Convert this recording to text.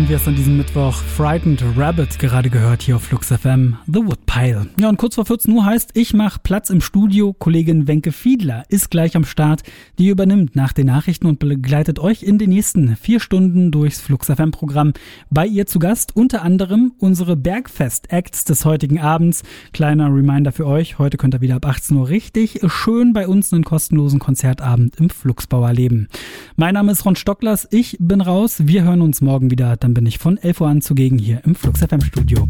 Wir es an diesem Mittwoch Frightened Rabbit gerade gehört hier auf Flux FM, The Woodpile. Ja, und kurz vor 14 Uhr heißt, ich mache Platz im Studio. Kollegin Wenke Fiedler ist gleich am Start. Die übernimmt nach den Nachrichten und begleitet euch in den nächsten 4 Stunden durchs Flux FM Programm. Bei ihr zu Gast unter anderem unsere Bergfest-Acts des heutigen Abends. Kleiner Reminder für euch, heute könnt ihr wieder ab 18 Uhr richtig schön bei uns einen kostenlosen Konzertabend im Fluxbau erleben. Mein Name ist Ron Stocklers, ich bin raus. Wir hören uns morgen wieder. Dann bin ich von 11 Uhr an zugegen hier im Flux FM Studio.